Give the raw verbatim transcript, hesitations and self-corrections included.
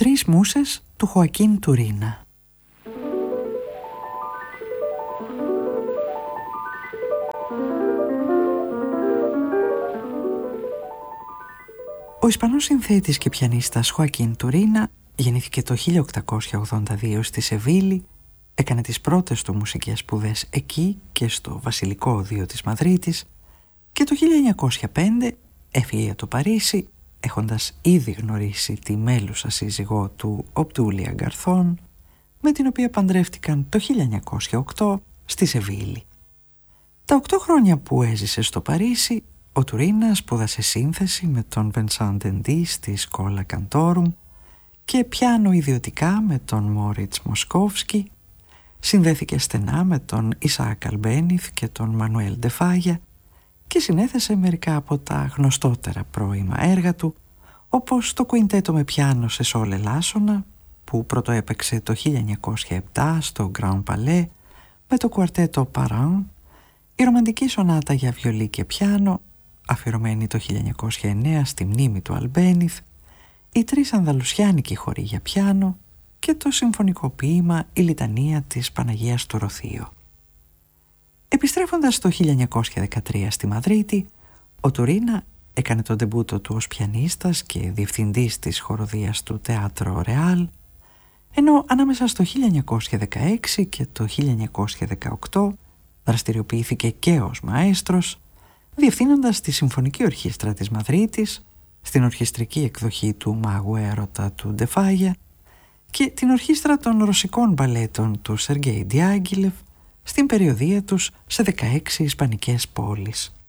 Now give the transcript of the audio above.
Τρεις μούσες του Χωακίν Τουρίνα. Ο Ισπανός συνθέτης και πιανίστας Χωακίν Τουρίνα γεννήθηκε το χίλια οκτακόσια ογδόντα δύο στη Σεβίλη, έκανε τις πρώτες του μουσικές σπουδές εκεί και στο Βασιλικό Οδείο της Μαδρίτης και το χίλια εννιακόσια πέντε έφυγε για το Παρίσι, έχοντας ήδη γνωρίσει τη μέλουσα σύζυγό του Οπτούλια Γκαρθών, με την οποία παντρεύτηκαν το χίλια εννιακόσια οκτώ στη Σεβίλη. Τα οκτώ χρόνια που έζησε στο Παρίσι, ο Τουρίνα σπούδασε σύνθεση με τον Βενσάν Ντεντί στη Σκόλα Καντόρουμ και πιάνο ιδιωτικά με τον Μόριτς Μοσκόφσκι, συνδέθηκε στενά με τον Ισαάκ Αλμπένιθ και τον Μανουέλ Ντεφάγια και συνέθεσε μερικά από τα γνωστότερα πρώιμα έργα του, όπως το κουιντέτο με πιάνο σε σόλε λάσονα, που πρωτοέπαιξε το χίλια εννιακόσια επτά στο Grand Palais με το κουαρτέτο Παράν, η ρομαντική σονάτα για βιολί και πιάνο, αφιερωμένη το χίλια εννιακόσια εννέα στη μνήμη του Αλμπένιθ, οι τρεις ανδαλουσιάνικοι χοροί για πιάνο και το συμφωνικό ποίημα «Η Λιτανία της Παναγίας του Ροθείο». Επιστρέφοντας το χίλια εννιακόσια δεκατρία στη Μαδρίτη, ο Τουρίνα έκανε τον ντεμπούτο του ως πιανίστας και διευθυντής της χοροδίας του Teatro Real, ενώ ανάμεσα στο χίλια εννιακόσια δεκαέξι και το χίλια εννιακόσια δεκαοκτώ δραστηριοποιήθηκε και ως μαέστρος, διευθύνοντας τη Συμφωνική Ορχήστρα της Μαδρίτης, στην ορχιστρική εκδοχή του Μάγου Έρωτα του Ντεφάγια και την ορχήστρα των ρωσικών μπαλέτων του Σεργέη Διάγγιλεφ στην περιοδεία τους σε δεκαέξι ισπανικές πόλεις.